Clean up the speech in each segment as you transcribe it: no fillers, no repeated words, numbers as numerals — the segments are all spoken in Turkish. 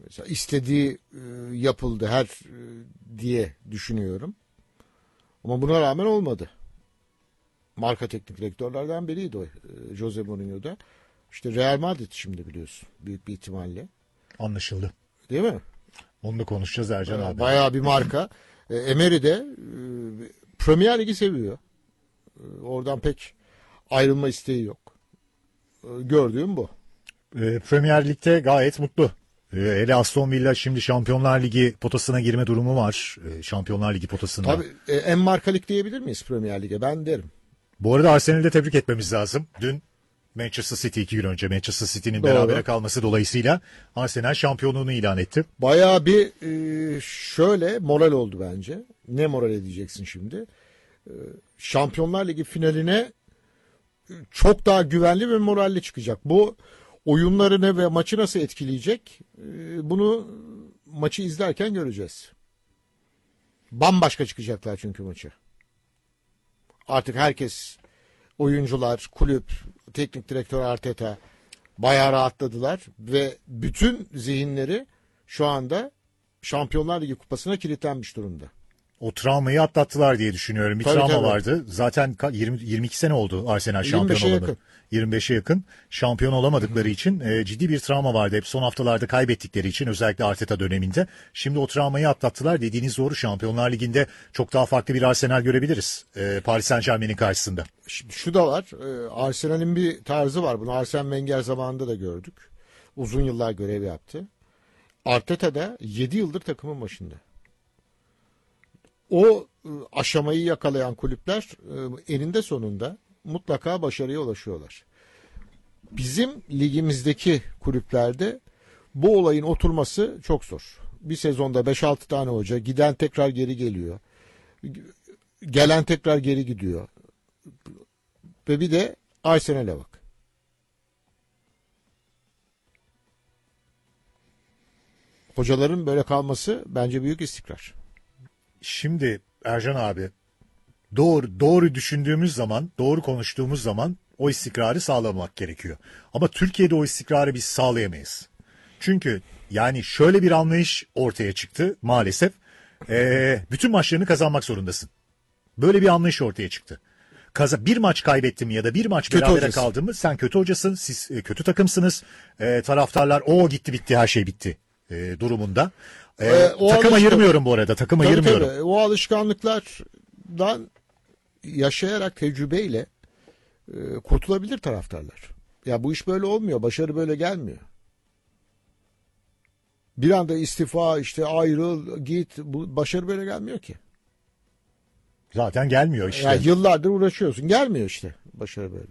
Mesela istediği yapıldı diye düşünüyorum. Ama buna rağmen olmadı. Marka teknik direktörlerden biriydi o, Jose Mourinho'da. İşte Real Madrid şimdi biliyorsun büyük bir ihtimalle. Anlaşıldı. Değil mi? Onu da konuşacağız Ercan abi. Bayağı bir marka. Emery de Premier Ligi seviyor. Oradan pek ayrılma isteği yok. Gördüğüm bu. Premier Lig'de gayet mutlu. Hele Aston Villa şimdi Şampiyonlar Ligi potasına girme durumu var. Şampiyonlar Ligi potasına. Tabii en markalık diyebilir miyiz Premier Lig'e? Ben derim. Bu arada Arsenal'i de tebrik etmemiz lazım. Dün Manchester City 2 gün önce Manchester City'nin berabere kalması dolayısıyla Arsenal şampiyonluğunu ilan etti. Bayağı bir şöyle moral oldu bence. Ne moral edeceksin şimdi? Şampiyonlar Ligi finaline çok daha güvenli ve moralli çıkacak. Bu oyunlarını ve maçı nasıl etkileyecek? Bunu maçı izlerken göreceğiz. Bambaşka çıkacaklar çünkü maçı. Artık herkes, oyuncular, kulüp, teknik direktör Arteta bayağı rahatladılar ve bütün zihinleri şu anda Şampiyonlar Ligi kupasına kilitlenmiş durumda. O travmayı atlattılar diye düşünüyorum. Bir tabii, travma tabii. vardı. Zaten 22 sene oldu Arsenal şampiyon 25'e olamadı. 25'e yakın şampiyon olamadıkları için ciddi bir travma vardı. Hep son haftalarda kaybettikleri için özellikle Arteta döneminde. Şimdi o travmayı atlattılar. Dediğiniz doğru, Şampiyonlar Ligi'nde çok daha farklı bir Arsenal görebiliriz. Paris Saint-Germain'in karşısında. Şu da var. Arsenal'in bir tarzı var. Bunu Arsene Wenger zamanında da gördük. Uzun yıllar görev yaptı. Arteta da 7 yıldır takımın başında. O aşamayı yakalayan kulüpler eninde sonunda mutlaka başarıya ulaşıyorlar. Bizim ligimizdeki kulüplerde bu olayın oturması çok zor. Bir sezonda 5-6 tane hoca, giden tekrar geri geliyor. Gelen tekrar geri gidiyor. Ve bir de Arsenal'e bak. Hocaların böyle kalması bence büyük istikrar. Şimdi Ercan abi, doğru düşündüğümüz zaman, doğru konuştuğumuz zaman o istikrarı sağlamak gerekiyor. Ama Türkiye'de o istikrarı biz sağlayamayız. Çünkü yani şöyle bir anlayış ortaya çıktı maalesef. Bütün maçlarını kazanmak zorundasın. Böyle bir anlayış ortaya çıktı. Bir maç kaybettim ya da bir maç Kötü berabere hocası. kaldım mı sen kötü hocasın, siz kötü takımsınız. Taraftarlar gitti bitti, her şey bitti durumunda. Takım ayırmıyorum bu arada, ayırmıyorum. Tabii. O alışkanlıklardan yaşayarak tecrübeyle kurtulabilir taraftarlar. Ya bu iş böyle olmuyor. Başarı böyle gelmiyor. Bir anda istifa, işte ayrıl, git. Bu başarı böyle gelmiyor ki. Zaten gelmiyor işte. Yani yıllardır uğraşıyorsun. Gelmiyor işte başarı böyle.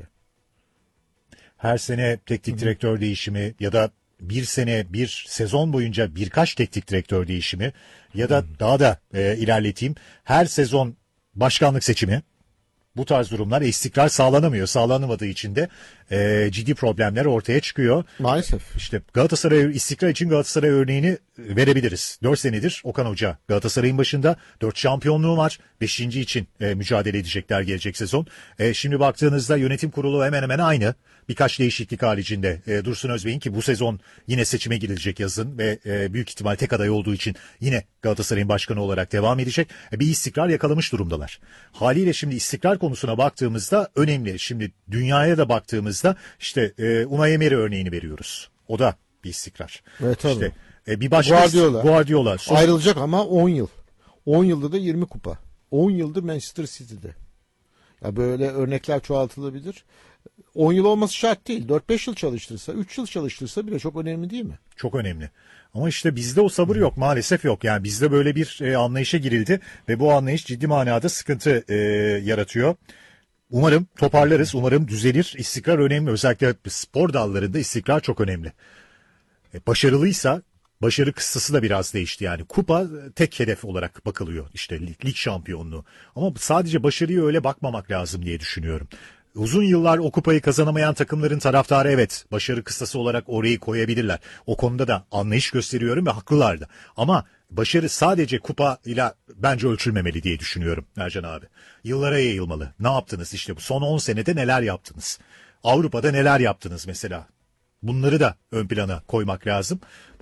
Her sene teknik direktör değişimi ya da bir sezon boyunca birkaç teknik direktör değişimi ya da daha da ilerleteyim, her sezon başkanlık seçimi. Bu tarz durumlar, istikrar sağlanamıyor. Sağlanamadığı için de ciddi problemler ortaya çıkıyor. Maalesef. İşte istikrar için Galatasaray örneğini verebiliriz. 4 senedir Okan Hoca Galatasaray'ın başında. 4 şampiyonluğu var. 5. için mücadele edecekler gelecek sezon. Şimdi baktığınızda yönetim kurulu hemen hemen aynı. Birkaç değişiklik haricinde Dursun Özbey'in, ki bu sezon yine seçime girilecek yazın ve büyük ihtimal tek aday olduğu için yine Galatasaray'ın başkanı olarak devam edecek. Bir istikrar yakalamış durumdalar. Haliyle şimdi istikrar konusuna baktığımızda önemli. Şimdi dünyaya da baktığımızda işte Unai Emery örneğini veriyoruz. O da bir istikrar. Evet, tabii. İşte bir başka Guardiola. Ayrılacak ama 10 yıl. 10 yılda da 20 kupa. 10 yıldır Manchester City'de. Ya böyle örnekler çoğaltılabilir. 10 yıl olması şart değil. 4-5 yıl çalıştırsa, 3 yıl çalıştırsa bile çok önemli değil mi? Çok önemli. Ama işte bizde o sabır yok, maalesef yok. Yani bizde böyle bir anlayışa girildi ve bu anlayış ciddi manada sıkıntı yaratıyor. Umarım toparlarız, umarım düzelir. İstikrar önemli. Özellikle spor dallarında istikrar çok önemli. Başarılıysa başarı kıstası da biraz değişti yani. Kupa tek hedef olarak bakılıyor, işte lig şampiyonluğu. Ama sadece başarıya öyle bakmamak lazım diye düşünüyorum. Uzun yıllar o kupayı kazanamayan takımların taraftarı evet başarı kıstası olarak orayı koyabilirler. O konuda da anlayış gösteriyorum ve haklılar da. Ama başarı sadece kupa ile bence ölçülmemeli diye düşünüyorum Ercan abi. Yıllara yayılmalı. Ne yaptınız işte bu son 10 senede, neler yaptınız? Avrupa'da neler yaptınız mesela? Bunları da ön plana koymak lazım.